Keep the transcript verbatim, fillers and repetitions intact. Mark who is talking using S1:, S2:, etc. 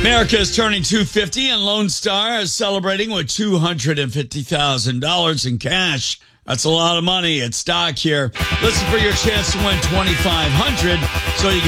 S1: America is turning two hundred fifty and Lone Star is celebrating with two hundred fifty thousand dollars in cash. That's a lot of money at stock here. Listen for your chance to win twenty-five hundred dollars so you can